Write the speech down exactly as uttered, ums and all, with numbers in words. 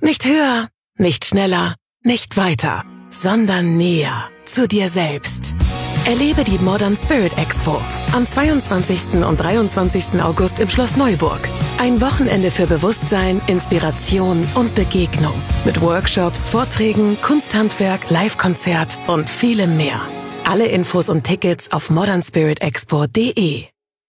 Nicht höher, nicht schneller, nicht weiter, sondern näher zu dir selbst. Erlebe die Modern Spirit Expo am zweiundzwanzigsten und dreiundzwanzigsten August im Schloss Neuburg. Ein Wochenende für Bewusstsein, Inspiration und Begegnung. Mit Workshops, Vorträgen, Kunsthandwerk, Live-Konzert und vielem mehr. Alle Infos und Tickets auf modern spirit expo punkt de.